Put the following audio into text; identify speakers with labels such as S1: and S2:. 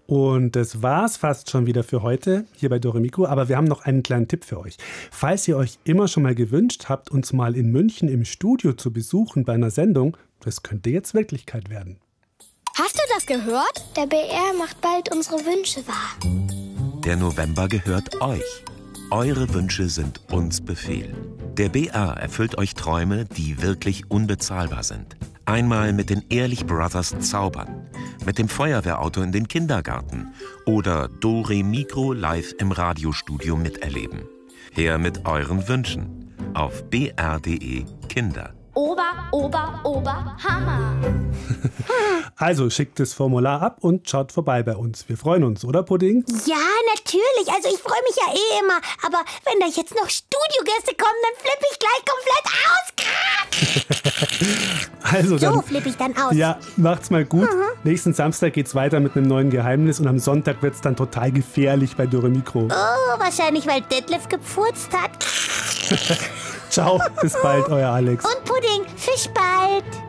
S1: Und das war's fast schon wieder für heute hier bei Dore Mikro. Aber wir haben noch einen kleinen Tipp für euch. Falls ihr euch immer schon mal gewünscht habt, uns mal in München im Studio zu besuchen bei einer Sendung, das könnte jetzt Wirklichkeit werden.
S2: Hast du das gehört?
S3: Der BR macht bald unsere Wünsche wahr.
S4: Der November gehört euch. Eure Wünsche sind uns Befehl. Der BR erfüllt euch Träume, die wirklich unbezahlbar sind. Einmal mit den Ehrlich Brothers zaubern, mit dem Feuerwehrauto in den Kindergarten oder Dore Mikro live im Radiostudio miterleben. Her mit euren Wünschen auf br.de Kinder.
S2: Ober, Hammer.
S1: Also schickt das Formular ab und schaut vorbei bei uns. Wir freuen uns, oder Pudding?
S5: Ja, natürlich. Also ich freue mich ja eh immer. Aber wenn da jetzt noch Studiogäste kommen, dann flippe ich gleich komplett aus.
S1: Also dann,
S5: So flippe ich dann aus.
S1: Ja, macht's mal gut. Nächsten Samstag geht's weiter mit einem neuen Geheimnis und am Sonntag wird's dann total gefährlich bei Dore Mikro.
S5: Oh, wahrscheinlich, weil Detlef gepfurzt hat.
S1: Ciao, bis bald, euer Alex.
S5: Und Pudding, fisch bald.